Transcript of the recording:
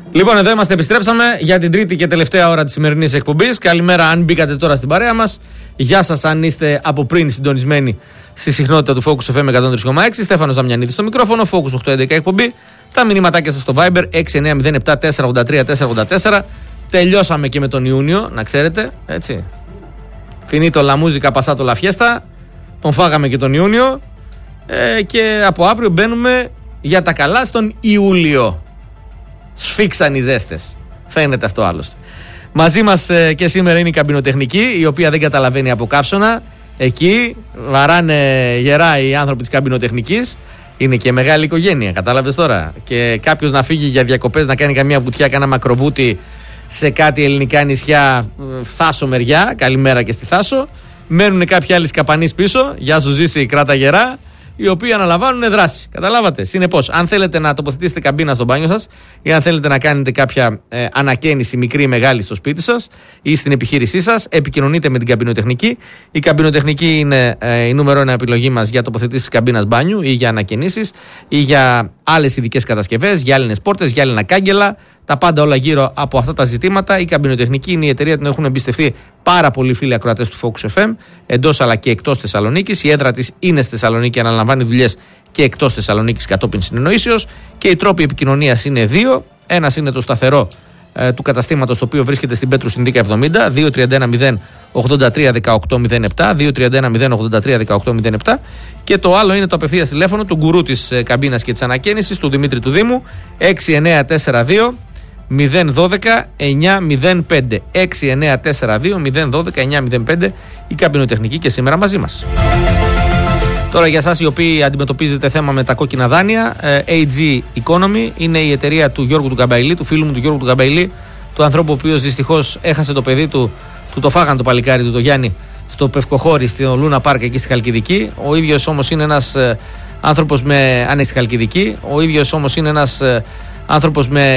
Λοιπόν, εδώ είμαστε, επιστρέψαμε για την τρίτη και τελευταία ώρα της σημερινής εκπομπής. Καλημέρα, αν μπήκατε τώρα στην παρέα μας. Γεια σας, αν είστε από πριν συντονισμένοι στη συχνότητα του Focus FM 103,6. Στέφανος Δαμιανίδης στο μικρόφωνο, Focus 811 εκπομπή. Τα μηνύματάκια σας στο Viber 6907-483-484. Τελειώσαμε και με τον Ιούνιο, να ξέρετε, έτσι. Finito la musica, passato la fiesta. Τον φάγαμε και τον Ιούνιο. Και από αύριο μπαίνουμε για τα καλά στον Ιούλιο. Σφίξαν οι ζέστες. Φαίνεται αυτό άλλωστε. Μαζί μας και σήμερα είναι η καμπινοτεχνική, η οποία δεν καταλαβαίνει από καύσωνα. Εκεί βαράνε γερά οι άνθρωποι της καμπινοτεχνικής. Είναι και μεγάλη οικογένεια, κατάλαβες τώρα. Και κάποιος να φύγει για διακοπές, να κάνει καμία βουτιά, κάνα μακροβούτι σε κάτι ελληνικά νησιά, Θάσο μεριά. Καλημέρα και στη Θάσο. Μένουν κάποιοι άλλοι σκαπανείς πίσω. Γεια σου, ζήσει, κράτα γερά. Οι οποίοι αναλαμβάνουν δράση. Καταλάβατε. Συνεπώς, αν θέλετε να τοποθετήσετε καμπίνα στο μπάνιο σας ή αν θέλετε να κάνετε κάποια ανακαίνιση μικρή ή μεγάλη στο σπίτι σας ή στην επιχείρησή σας, επικοινωνείτε με την καμπινοτεχνική. Η καμπινοτεχνική είναι η νούμερο 1 επιλογή μας για τοποθετήσεις καμπίνας μπάνιου ή για ανακαινήσεις ή για άλλες ειδικές κατασκευές, γυάλινες πόρτες, γυάλινα κάγκελα. Τα πάντα όλα γύρω από αυτά τα ζητήματα. Η καμπινοτεχνική είναι η εταιρεία την έχουν εμπιστευτεί πάρα πολλοί φίλοι ακροατές του Focus FM, εντός αλλά και εκτός Θεσσαλονίκης. Η έδρα της είναι στη Θεσσαλονίκη, αναλαμβάνει δουλειές και εκτός Θεσσαλονίκης κατόπιν συνεννοήσεως. Και οι τρόποι επικοινωνίας είναι δύο. Ένας είναι το σταθερό του καταστήματος, το οποίο βρίσκεται στην Πέτρου Συνδίκα 70, 231-083-1807, 231-083-1807. Και το άλλο είναι το απευθείας τηλέφωνο του γκουρού της καμπίνας και της ανακαίνησης, του Δημήτρη του Δήμου, 6942 012-905. 6942-012-905. Η καμπινοτεχνική και σήμερα μαζί μας. Τώρα για εσάς οι οποίοι αντιμετωπίζετε θέμα με τα κόκκινα δάνεια, AG Economy είναι η εταιρεία του Γιώργου του Καμπαϊλή, του φίλου μου του Γιώργου του Καμπαϊλή, του ανθρώπου ο οποίος δυστυχώς έχασε το παιδί του το φάγαν το παλικάρι του, το Γιάννη, στο Πευκοχώρι, στο Λούνα Πάρκ εκεί στη Χαλκιδική. Ο ίδιος όμως είναι ένας άνθρωπος με. Αν στη Χαλκιδική, ο ίδιος όμως είναι ένας άνθρωπος με